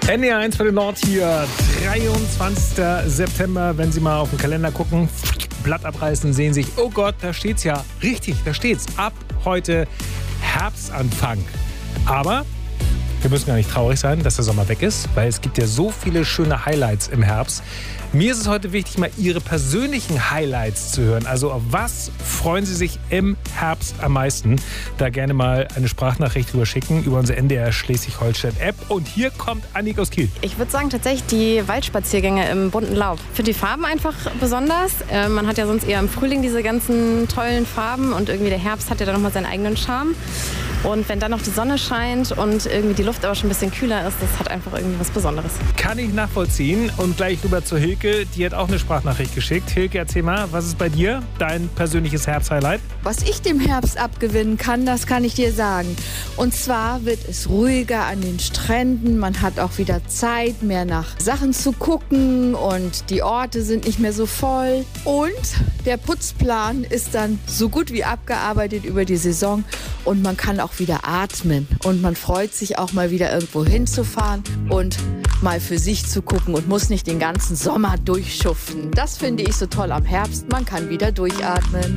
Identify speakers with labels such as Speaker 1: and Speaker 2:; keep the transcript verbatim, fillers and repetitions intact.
Speaker 1: N D R eins für den Nord hier, dreiundzwanzigster September. Wenn Sie mal auf den Kalender gucken, Blatt abreißen, sehen sich, oh Gott, da steht's ja. Richtig, da steht's. Ab heute Herbstanfang. Aber wir müssen gar nicht traurig sein, dass der Sommer weg ist, weil es gibt ja so viele schöne Highlights im Herbst. Mir ist es heute wichtig, mal Ihre persönlichen Highlights zu hören. Also auf was freuen Sie sich im Herbst am meisten? Da gerne mal eine Sprachnachricht drüber schicken über unsere N D R Schleswig-Holstein-App. Und hier kommt Annik aus Kiel.
Speaker 2: Ich würde sagen tatsächlich die Waldspaziergänge im bunten Laub. Ich finde die Farben einfach besonders. Äh, man hat ja sonst eher im Frühling diese ganzen tollen Farben und irgendwie der Herbst hat ja dann nochmal seinen eigenen Charme. Und wenn dann noch die Sonne scheint und irgendwie die Luft aber schon ein bisschen kühler ist, das hat einfach irgendwie was Besonderes.
Speaker 1: Kann ich nachvollziehen. Und gleich rüber zu Hilke, die hat auch eine Sprachnachricht geschickt. Hilke, erzähl mal, was ist bei dir dein persönliches Herbsthighlight?
Speaker 3: Was ich dem Herbst abgewinnen kann, das kann ich dir sagen. Und zwar wird es ruhiger an den Stränden. Man hat auch wieder Zeit, mehr nach Sachen zu gucken und die Orte sind nicht mehr so voll. Und der Putzplan ist dann so gut wie abgearbeitet über die Saison und man kann auch wieder atmen. Und man freut sich auch mal wieder irgendwo hinzufahren und mal für sich zu gucken und muss nicht den ganzen Sommer durchschuften. Das finde ich so toll am Herbst. Man kann wieder durchatmen.